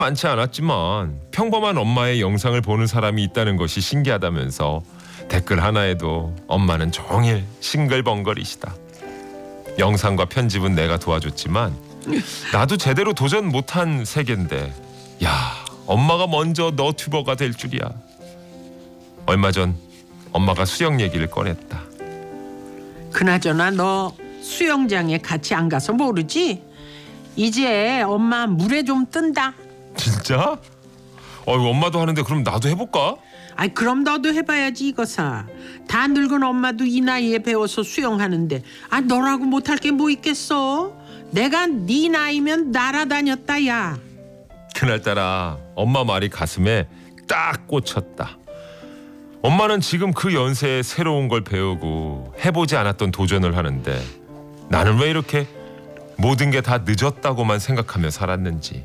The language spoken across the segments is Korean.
많지 않았지만 평범한 엄마의 영상을 보는 사람이 있다는 것이 신기하다면서 댓글 하나에도 엄마는 종일 싱글벙글이시다. 영상과 편집은 내가 도와줬지만 나도 제대로 도전 못한 세계인데 야, 엄마가 먼저 너튜버가 될 줄이야. 얼마 전 엄마가 수영 얘기를 꺼냈다. 그나저나 너 수영장에 같이 안 가서 모르지? 이제 엄마 물에 좀 뜬다. 진짜? 엄마도 하는데 그럼 나도 해볼까? 아이 그럼 너도 해봐야지 이거사. 다 늙은 엄마도 이 나이에 배워서 수영하는데 너라고 못할 게 뭐 있겠어? 내가 네 나이면 날아다녔다 야. 그날따라 엄마 말이 가슴에 딱 꽂혔다. 엄마는 지금 그 연세에 새로운 걸 배우고 해보지 않았던 도전을 하는데 나는 왜 이렇게 모든 게 다 늦었다고만 생각하며 살았는지.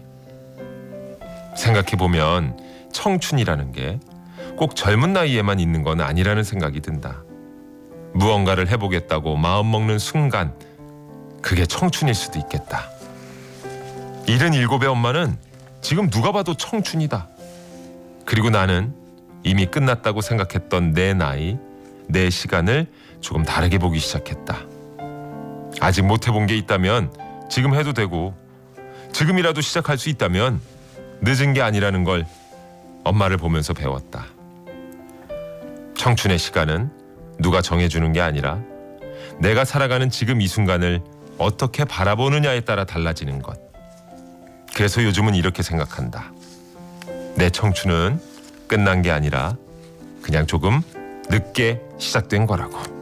생각해보면 청춘이라는 게 꼭 젊은 나이에만 있는 건 아니라는 생각이 든다. 무언가를 해보겠다고 마음먹는 순간 그게 청춘일 수도 있겠다. 77의 엄마는 지금 누가 봐도 청춘이다. 그리고 나는 이미 끝났다고 생각했던 내 나이, 내 시간을 조금 다르게 보기 시작했다. 아직 못 해본 게 있다면 지금 해도 되고 지금이라도 시작할 수 있다면 늦은 게 아니라는 걸 엄마를 보면서 배웠다. 청춘의 시간은 누가 정해주는 게 아니라 내가 살아가는 지금 이 순간을 어떻게 바라보느냐에 따라 달라지는 것. 그래서 요즘은 이렇게 생각한다. 내 청춘은 끝난 게 아니라 그냥 조금 늦게 시작된 거라고.